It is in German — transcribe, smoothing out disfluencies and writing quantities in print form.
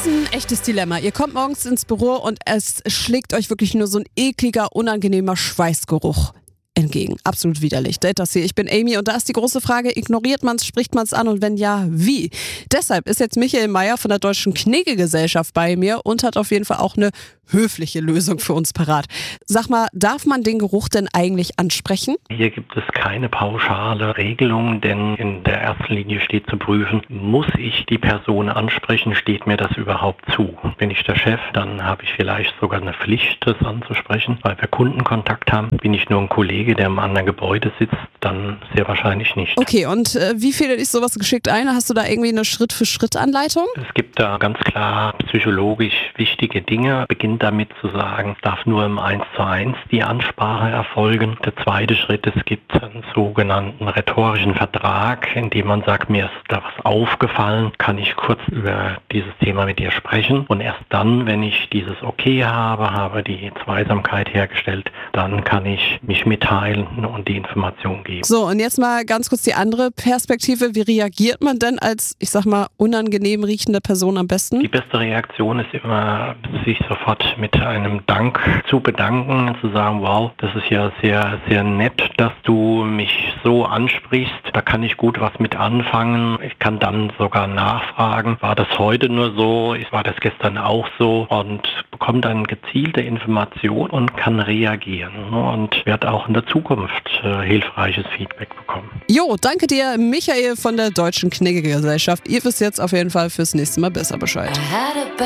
ist ein echtes Dilemma. Ihr kommt morgens ins Büro und es schlägt euch wirklich nur so ein ekliger, unangenehmer Schweißgeruch entgegen. Absolut widerlich. Das hier. Ich bin Amy und da ist die große Frage, ignoriert man es, spricht man es an und wenn ja, wie? Deshalb ist jetzt Michael Meyer von der Deutschen Knigge-Gesellschaft bei mir und hat auf jeden Fall auch eine höfliche Lösung für uns parat. Sag mal, darf man den Geruch denn eigentlich ansprechen? Hier gibt es keine pauschale Regelung, denn in der ersten Linie steht zu prüfen, muss ich die Person ansprechen, steht mir das überhaupt zu? Bin ich der Chef, dann habe ich vielleicht sogar eine Pflicht, das anzusprechen, weil wir Kundenkontakt haben. Bin ich nur ein Kollege, der im anderen Gebäude sitzt, dann sehr wahrscheinlich nicht. Okay, und wie fädel ich sowas geschickt ein? Hast du da irgendwie eine Schritt-für-Schritt-Anleitung? Es gibt da ganz klar psychologisch wichtige Dinge. Beginnt damit zu sagen, es darf nur im 1:1 die Ansprache erfolgen. Der zweite Schritt, es gibt einen sogenannten rhetorischen Vertrag, in dem man sagt, mir ist da was aufgefallen, kann ich kurz über dieses Thema mit dir sprechen. Und erst dann, wenn ich dieses Okay habe die Zweisamkeit hergestellt, dann kann ich mich mitteilen und die Information geben. So, und jetzt mal ganz kurz die andere Perspektive. Wie reagiert man denn als, ich sag mal, unangenehm riechende Person am besten? Die beste Reaktion ist immer, sich sofort mit einem Dank zu bedanken, zu sagen, wow, das ist ja sehr, sehr nett, dass du mich so ansprichst. Da kann ich gut was mit anfangen. Ich kann dann sogar nachfragen, war das heute nur so, war das gestern auch so und bekomme dann gezielte Information und kann reagieren und werde auch in der Zukunft hilfreiches Feedback bekommen. Jo, danke dir, Michael von der Deutschen Knigge-Gesellschaft. Ihr wisst jetzt auf jeden Fall fürs nächste Mal besser Bescheid.